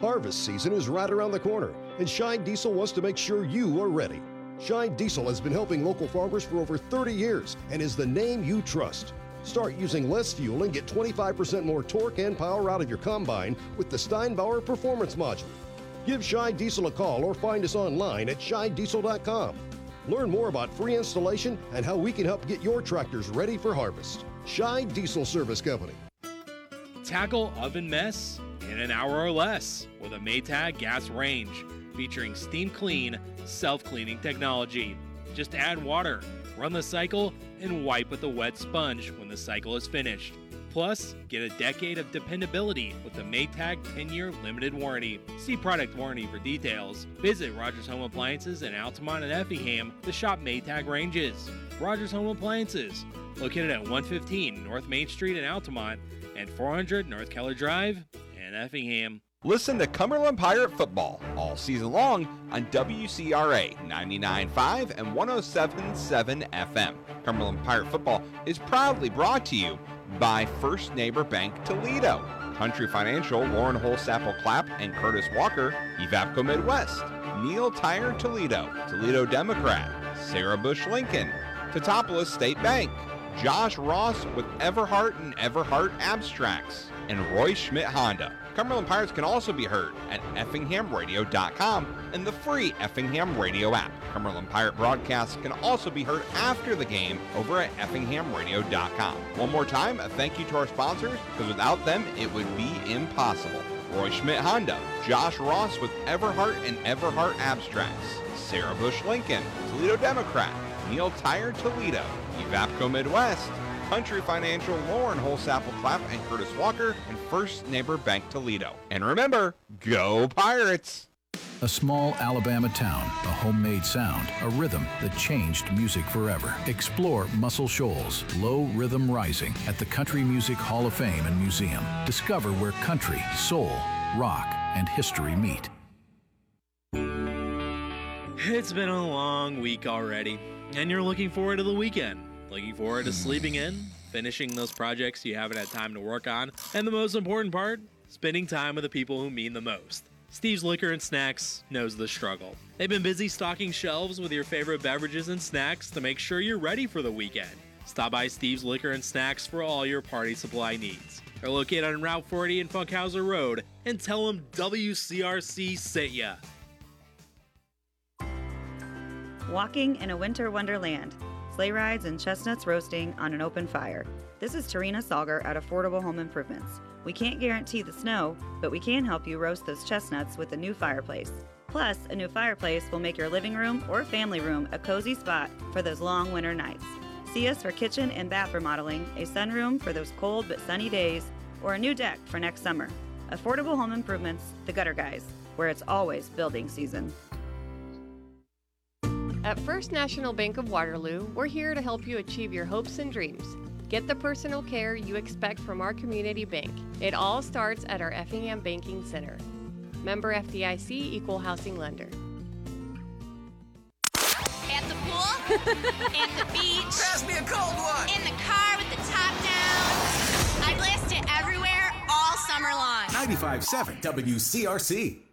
Harvest season is right around the corner, and Shine Diesel wants to make sure you are ready. Shine Diesel has been helping local farmers for over 30 years and is the name you trust. Start using less fuel and get 25% more torque and power out of your combine with the Steinbauer Performance Module. Give Shine Diesel a call or find us online at shinediesel.com. Learn more about free installation and how we can help get your tractors ready for harvest. Shine Diesel Service Company. Tackle oven mess in an hour or less with a Maytag gas range featuring steam clean, self-cleaning technology. Just add water, run the cycle, and wipe with a wet sponge when the cycle is finished. Plus, get a decade of dependability with the Maytag 10-year limited warranty. See product warranty for details. Visit Rogers Home Appliances in Altamont and Effingham to shop Maytag ranges. Rogers Home Appliances, located at 115 North Main Street in Altamont and 400 North Keller Drive in Effingham. Listen to Cumberland Pirate Football all season long on WCRA 99.5 and 107.7 FM. Cumberland Pirate Football is proudly brought to you by First Neighbor Bank Toledo, Country Financial, Lauren Holsapple Clapp and Curtis Walker, Evapco Midwest, Neil Tire Toledo, Toledo Democrat, Sarah Bush Lincoln, Teutopolis State Bank, Josh Ross with Everhart and Everhart Abstracts, and Roy Schmidt Honda. Cumberland Pirates can also be heard at EffinghamRadio.com and the free Effingham Radio app. Cumberland Pirate broadcasts can also be heard after the game over at EffinghamRadio.com. One more time, a thank you to our sponsors, because without them, it would be impossible. Roy Schmidt Honda, Josh Ross with Everhart and Everhart Abstracts, Sarah Bush Lincoln, Toledo Democrat, Neil Tire Toledo, Evapco Midwest, Country Financial, Lauren Holsapple Clapp and Curtis Walker, and First Neighbor Bank Toledo. And remember, go Pirates! A small Alabama town, a homemade sound, a rhythm that changed music forever. Explore Muscle Shoals, Low Rhythm Rising at the Country Music Hall of Fame and Museum. Discover where country, soul, rock, and history meet. It's been a long week already, and you're looking forward to the weekend. Looking forward to sleeping in, finishing those projects you haven't had time to work on, and the most important part, spending time with the people who mean the most. Steve's Liquor and Snacks knows the struggle. They've been busy stocking shelves with your favorite beverages and snacks to make sure you're ready for the weekend. Stop by Steve's Liquor and Snacks for all your party supply needs. They're located on Route 40 and Funkhauser Road, and tell them WCRC sent ya. Walking in a winter wonderland. Sleigh rides and chestnuts roasting on an open fire. This is Tarina Salger at Affordable Home Improvements. We can't guarantee the snow, but we can help you roast those chestnuts with a new fireplace. Plus, a new fireplace will make your living room or family room a cozy spot for those long winter nights. See us for kitchen and bath remodeling, a sunroom for those cold but sunny days, or a new deck for next summer. Affordable Home Improvements, the Gutter Guys, where it's always building season. At First National Bank of Waterloo, we're here to help you achieve your hopes and dreams. Get the personal care you expect from our community bank. It all starts at our Effingham Banking Center. Member FDIC, Equal Housing Lender. At the pool, at the beach, pass me a cold one, in the car with the top down. I blast it everywhere all summer long. 95.7 WCRC.